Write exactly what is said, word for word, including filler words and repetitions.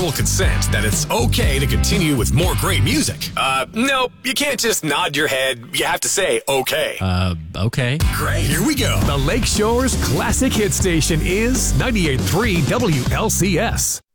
verbal consent that it's okay to continue with more great music. Uh, nope, you can't just nod your head. You have to say okay. Uh, okay. Great, here we go. The Lakeshore's classic hit station is ninety-eight point three W L C S.